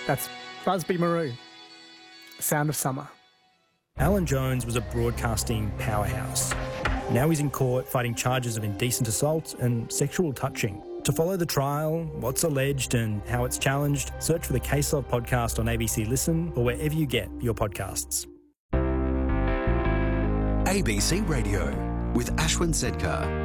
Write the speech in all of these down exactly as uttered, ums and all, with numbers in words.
That's Busby Marou, Sound of Summer. Alan Jones was a broadcasting powerhouse. Now he's in court fighting charges of indecent assault and sexual touching. To follow the trial, what's alleged and how it's challenged, search for the Case Of podcast on A B C Listen or wherever you get your podcasts. A B C Radio with Ashwin Sedkar.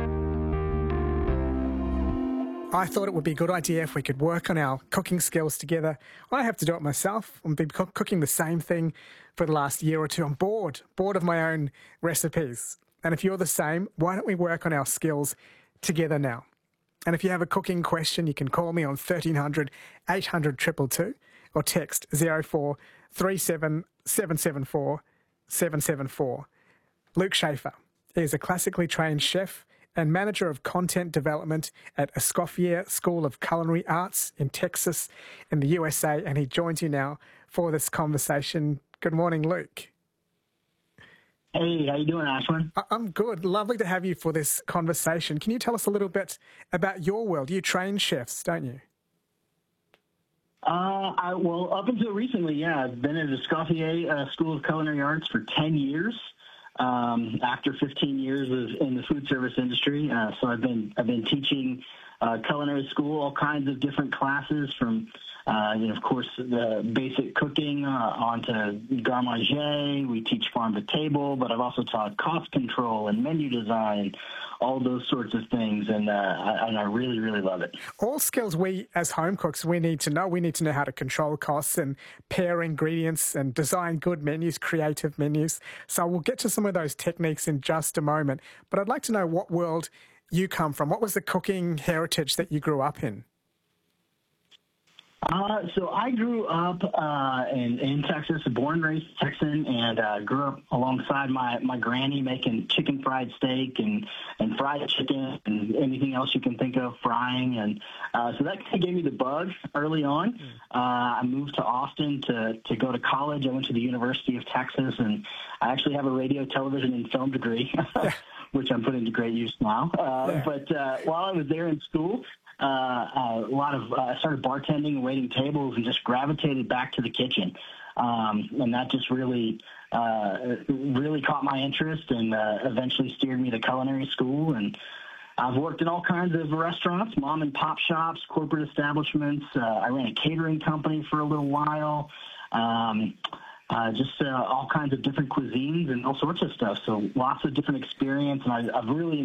I thought it would be a good idea if we could work on our cooking skills together. I have to do it myself. I've been cook- cooking the same thing for the last year or two. I'm bored, bored of my own recipes. And if you're the same, why don't we work on our skills together now? And if you have a cooking question, you can call me on thirteen hundred, eight hundred, two two two or text zero four three seven seven seven four seven seven four. Luke Schaefer is a classically trained chef and manager of content development at Escoffier School of Culinary Arts in Texas in the U S A, and he joins you now for this conversation. Good morning, Luke. Hey, how you doing, Ashwin? I'm good. Lovely to have you for this conversation. Can you tell us a little bit about your world? You train chefs, don't you? Uh, I, well, up until recently, yeah. I've been at Escoffier uh, School of Culinary Arts for ten years. Um, after fifteen years of, in the food service industry, uh, so I've been I've been teaching uh, culinary school, all kinds of different classes, from uh, you know, of course, the basic cooking uh, onto garde manger. We teach farm to table, but I've also taught cost control and menu design, all those sorts of things, and uh, I, and I really really love it. All skills we as home cooks we need to know. We need to know how to control costs and pair ingredients and design good menus, creative menus. So we'll get to some of those techniques in just a moment. But I'd like to know what world you come from. What was the cooking heritage that you grew up in? Uh, so I grew up uh, in, in Texas, born and raised Texan, and uh, grew up alongside my, my granny making chicken fried steak and, and fried chicken and anything else you can think of frying. And uh, so that kind of gave me the bug early on. Uh, I moved to Austin to, to go to college. I went to the University of Texas, and I actually have a radio, television, and film degree, which I'm putting to great use now. Uh, yeah. But uh, while I was there in school, Uh, uh, a lot of, uh, I started bartending and waiting tables and just gravitated back to the kitchen. Um, and that just really, uh, really caught my interest and uh, eventually steered me to culinary school. And I've worked in all kinds of restaurants, mom and pop shops, corporate establishments. Uh, I ran a catering company for a little while. Um, Uh, just uh, all kinds of different cuisines and all sorts of stuff. So lots of different experience, and I, I've really